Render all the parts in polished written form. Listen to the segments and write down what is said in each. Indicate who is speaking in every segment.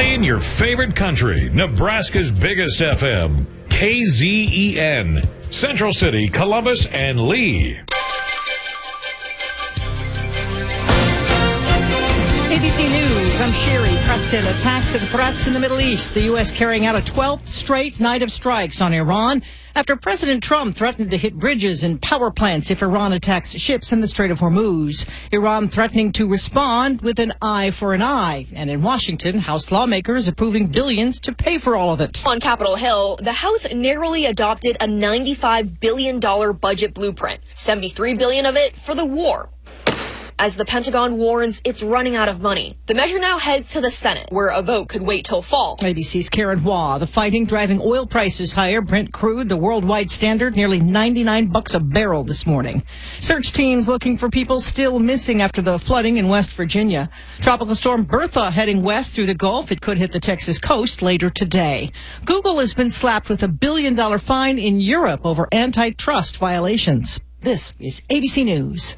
Speaker 1: Playing your favorite country, Nebraska's biggest FM, KZEN, Central City, Columbus, and Lee.
Speaker 2: ABC News, I'm Sherry Preston. Attacks and threats in the Middle East. The U.S. carrying out a 12th straight night of strikes on Iran after President Trump threatened to hit bridges and power plants if Iran attacks ships in the Strait of Hormuz. Iran threatening to respond with an eye for an eye. And in Washington, House lawmakers approving billions to pay for all of it.
Speaker 3: On Capitol Hill, the House narrowly adopted a $95 billion budget blueprint, $73 billion of it for the war. As the Pentagon warns it's running out of money. The measure now heads to the Senate, where a vote could wait till fall.
Speaker 2: ABC's Karen Hua. The fighting driving oil prices higher. Brent crude, the worldwide standard, nearly $99 a barrel this morning. Search teams looking for people still missing after the flooding in West Virginia. Tropical storm Bertha heading west through the Gulf. It could hit the Texas coast later today. Google has been slapped with $1 billion fine in Europe over antitrust violations. This is ABC News.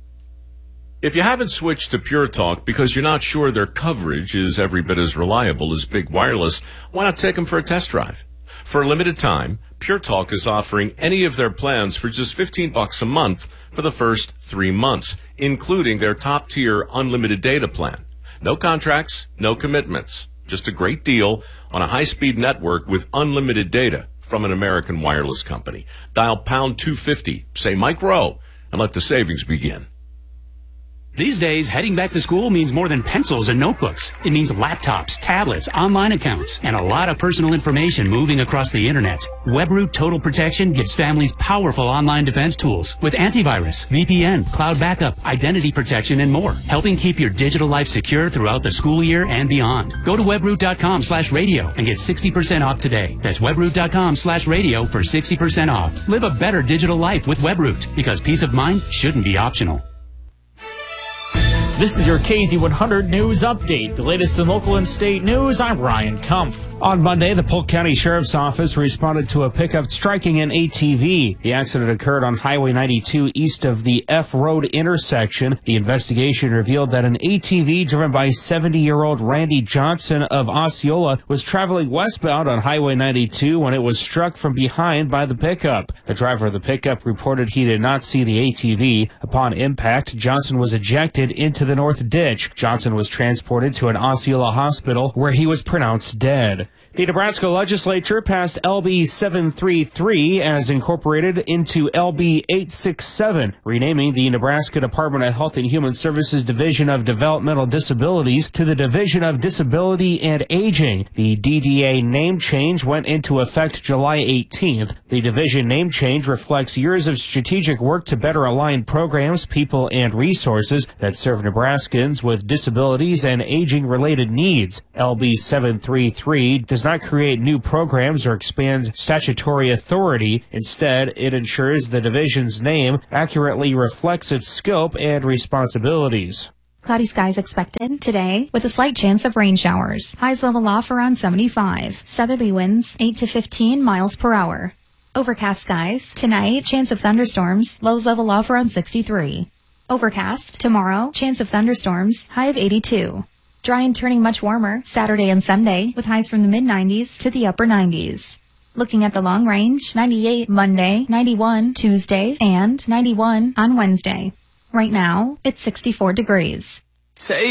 Speaker 4: If you haven't switched to Pure Talk because you're not sure their coverage is every bit as reliable as Big Wireless, why not take them for a test drive? For a limited time, Pure Talk is offering any of their plans for just $15 a month for the first 3 months, including their top-tier unlimited data plan. No contracts, no commitments. Just a great deal on a high-speed network with unlimited data from an American wireless company. Dial pound 250, say Mike Rowe, and let the savings begin.
Speaker 5: These days, heading back to school means more than pencils and notebooks. It means laptops, tablets, online accounts, and a lot of personal information moving across the internet. WebRoot Total Protection gives families powerful online defense tools with antivirus, VPN, cloud backup, identity protection, and more, helping keep your digital life secure throughout the school year and beyond. Go to webroot.com/radio and get 60% off today. That's webroot.com/radio for 60% off. Live a better digital life with WebRoot, because peace of mind shouldn't be optional.
Speaker 6: This is your KZ100 News Update. The latest in local and state news, I'm Ryan Kumpf. On Monday, the Polk County Sheriff's Office responded to a pickup striking an ATV. The accident occurred on Highway 92 east of the F Road intersection. The investigation revealed that an ATV driven by 70-year-old Randy Johnson of Osceola was traveling westbound on Highway 92 when it was struck from behind by the pickup. The driver of the pickup reported he did not see the ATV. Upon impact, Johnson was ejected into the north ditch. Johnson was transported to an Osceola hospital where he was pronounced dead. The Nebraska legislature passed LB 733 as incorporated into LB 867, renaming the Nebraska Department of Health and Human Services Division of Developmental Disabilities to the Division of Disability and Aging. The DDA name change went into effect July 18th. The division name change reflects years of strategic work to better align programs, people, and resources that serve Nebraskans with disabilities and aging-related needs. LB 733 does not create new programs or expand statutory authority. Instead, it ensures the division's name accurately reflects its scope and responsibilities.
Speaker 7: Cloudy skies expected today with a slight chance of rain showers. Highs level off around 75. Southerly winds 8 to 15 miles per hour. Overcast skies tonight, chance of thunderstorms. Lows level off around 63. Overcast tomorrow, chance of thunderstorms. High of 82. Dry and turning much warmer Saturday and Sunday with highs from the mid-90s to the upper 90s. Looking at the long range, 98 Monday, 91 Tuesday, and 91 on Wednesday. Right now, it's 64 degrees.